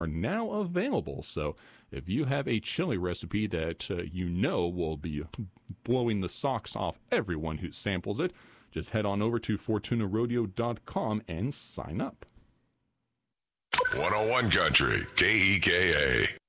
are now available. So if you have a chili recipe that will be blowing the socks off everyone who samples it, just head on over to FortunaRodeo.com and sign up. 101 Country, KEKA.